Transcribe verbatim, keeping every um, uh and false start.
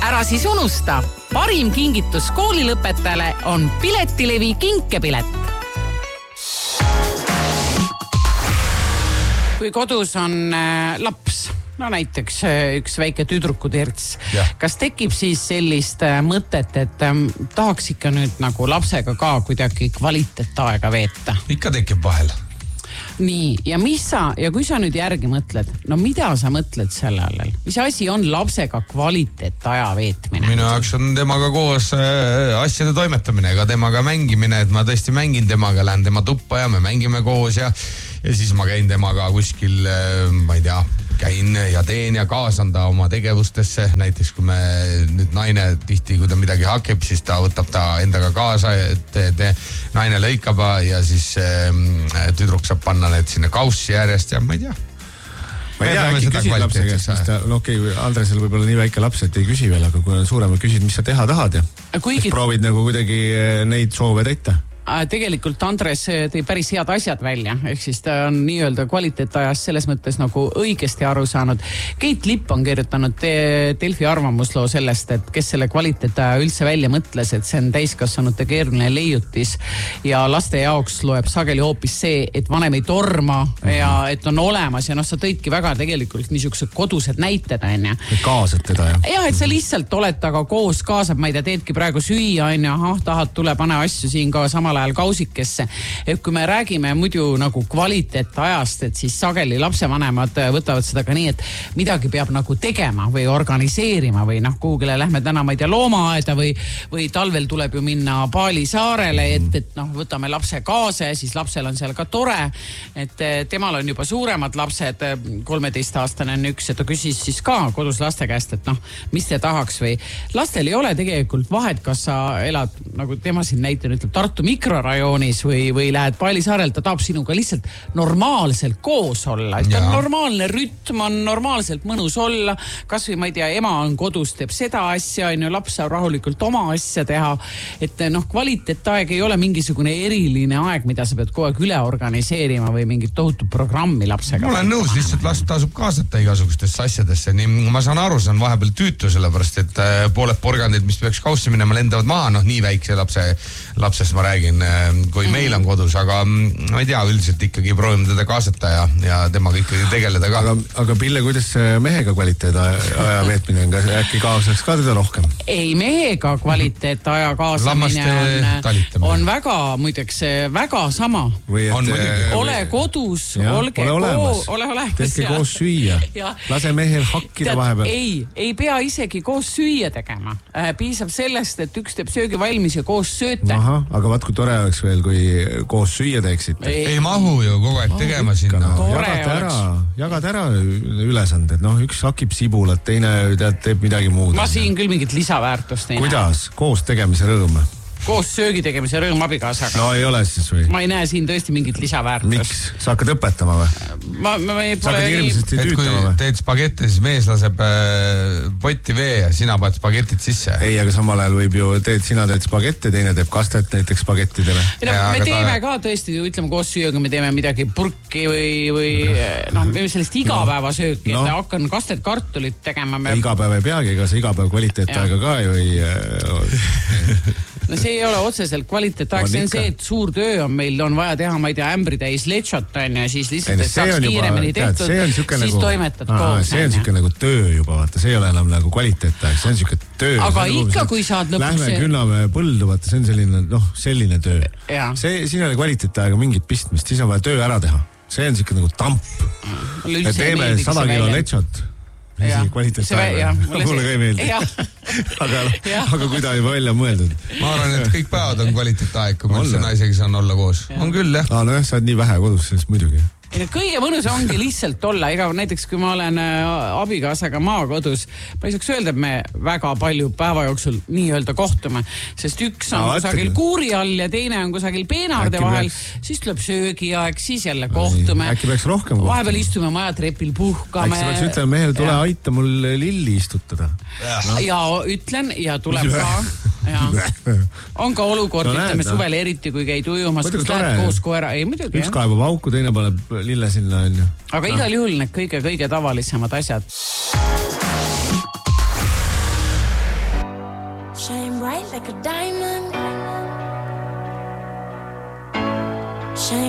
Ära siis unusta, parim kingitus koolilõpetajale on Piletilevi kinkepilet. Kui kodus on äh, laps, no näiteks äh, üks väike tüdrukuterts, kas tekib siis sellist äh, mõtet, et äh, tahaks ikka nüüd nagu lapsega ka kuidagi kvaliteetaega veeta? Ikka tekib vahel. Nii, ja mis sa, ja kui sa nüüd järgi mõtled, no mida sa mõtled selle all? Mis asi on lapsega kvaliteetaja veetmine? Minu jaoks on temaga koos äh, asjade toimetamine, ega temaga mängimine, et ma tõesti mängin temaga, lähen tema tuppa ja me mängime koos ja, ja siis ma käin temaga kuskil, äh, ma ei tea, käin ja teen ja kaasan ta oma tegevustesse. Näiteks kui me nüüd naine tihti, kui ta midagi hakib, siis ta võtab ta endaga kaasa, et te, naine lõikab ja siis äh, tüdruk saab panna need sinna kaussi järjest ja ma ei tea. Ma ei tea, äkki küsid lapse käest, mis ta, no okei, okay, Andresel võib olla nii väike laps, et ei küsi veel, aga kui on suurema, küsid, mis sa teha tahad ja Kuigi... proovid nagu kuidagi neid soove täita. Tegelikult Andres tõi päris head asjad välja, ehk siis ta on nii-öelda kvaliteetajas selles mõttes nagu õigesti aru saanud. Keit Lipp on kirjutanud Delfi arvamusloo sellest, et kes selle kvaliteetaja üldse välja mõtles, et see on täiskasvanute keeruline leiutis ja laste jaoks loeb sageli hoopis see, et vanem ei torma ja et on olemas ja noh, sa tõidki väga tegelikult niisugused kodused näited, on ja. Kaasad teda, jah? Ja, et sa lihtsalt oled taga koos, kaasab, ma ei tea, teedki praegu süüa, on ja, ah, tahad, tule, pane asju siin ka samal ajal kausikesse. Et kui me räägime muidu nagu kvaliteetajast, et siis sageli lapsevanemad võtavad seda ka nii, et midagi peab nagu tegema või organiseerima või noh, kuhugile lähme täna, ma ei tea, loomaaeda või, või talvel tuleb ju minna Paali saarele, et, et noh, võtame lapse kaasa ja siis lapsel on seal ka tore, et temal on juba suuremad lapsed, kolmeteistaastane on üks, et ta küsis siis ka kodus laste käest, et noh, mis te tahaks või lastel ei ole tegelikult vahet, kas sa elad, nagu tema siin näitena ütleb, Tartu mikrorajoonis või, või lähed Paalisaarelt, ta tahab sinuga lihtsalt normaalselt koos olla. Et on normaalne rütm, on normaalselt mõnus olla. Kas või, ma ei tea, ema on kodus, teeb seda asja, on ju, laps saab rahulikult oma asja teha. Et noh, kvaliteetaeg ei ole mingisugune eriline aeg, mida sa pead kogu aeg üle organiseerima või mingit tohutu programmi lapsega. Ma olen nõus, lihtsalt last tasub kaasata igasugustesse asjadesse. Nii, ma saan aru, see on vahepeal tüütu, sellepärast, et pooled porgandid, mis peaks kaussi minema, lendavad maha, noh, nii väikse lapse, lapsest ma räägin, kui meil on kodus, aga ma ei tea, üldiselt ikkagi proovime teda kaasata ja, ja temaga ikkagi tegeleda ka. Aga, aga Pille, kuidas mehega kvaliteetaja veetmine on, äkki kaasaks ka teda rohkem? Ei, mehega kvaliteetaja kaasamine on, on väga, muideks, väga sama. Või et, on, ole kodus, ja, olge ole koos, ole olemas. Tehke koos süüa. Lase mehel hakkida Tead, vahepeal. Ei, ei pea isegi koos süüa tegema. Piisab sellest, et üks teeb söögi valmis ja koos sööte. Aha, aga vaat kui tore oleks veel, kui koos süüa teeksite. Ei, ei mahu ju kogu aeg tegema oh, sinna. No, jagad ära, jagad ära ülesanded. Noh, üks hakib sibulat, teine tead, teeb midagi muud. Ma siin küll mingit lisaväärtust ei Kuidas? Näe. Koos tegemise rõõm. Koos söögi tegemise rõõm abikaasaga. No ei ole siis või? Ma ei näe siin tõesti mingit lisaväärtust. Miks? Sa hakkad õpetama või? Ma, ma ei pole... Sa hakkad hirmsasti tüütama või? Teed spagetti, siis mees laseb äh, potti vee ja sina paned spagetid sisse. Ei, aga samal ajal võib ju, teed, sina teed spagetti, teine teeb kastet näiteks spagettidele. No, ja, me teeme ta... ka tõesti, ütleme koos süüaga, me teeme midagi purki või, või noh, sellist igapäevasööki, no. Et hakkan kastet kartulit tegema. Me... Igapäev ei peagi, ega see igapäev kvaliteetaega ka ju ei... No see ei ole otseselt kvaliteetaeg, see on see, et suur töö on meil, on vaja teha, ma ei tea, ämbritäis lechot on ja siis lihtsalt, et saaks kiiremini tehtud, siis nagu, toimetad aa, koos. See on siuke nagu töö juba, vaata, see ei ole enam nagu kvaliteetaeg, see on siuke töö. Aga ikka, kui saad lõpuks... Lähme künname põldu, vaata, see on selline, noh, selline töö. See, siin ei ole kvaliteetaega mingit pistmist, siis on vaja töö ära teha. See on siuke nagu tamp. Me teeme sada kilo lechot. Kvaliteetaega. Mulle ka ei meeldi. aga, aga kui ta juba välja mõeldud. Ma arvan, et kõik päevad on kvaliteetaeg, kui ma üldse naisega saan olla koos. Ja. On küll, jah. Aa, no jah, sa oled nii vähe kodus, siis muidugi. Kõige mõnus ongi lihtsalt olla, ega näiteks kui ma olen abikaasaga maakodus, ma ei saaks öelda, et me väga palju päeva jooksul nii-öelda kohtume, sest üks on no, kusagil kuuri all ja teine on kusagil peenarde vahel, peaks... siis tuleb söögiaeg, siis jälle kohtume. Äkki peaks rohkem kohtume. Vahepeal istume majatrepil, puhkame. Äkki sa peaks ütlema, mehel tule ja. Aita mul lilli istutada. No. Ja ütlen ja tuleb ka. Ja. On ka olukord, no, ütleme suvel eriti, kui käid ujumas, kus lähed koos koera. Ei, muidugi, üks kaebab auku, teine paneb lille sinna on ju. Aga igal juhul need kõige, kõige tavalisemad asjad. Shine bright like a diamond. Shine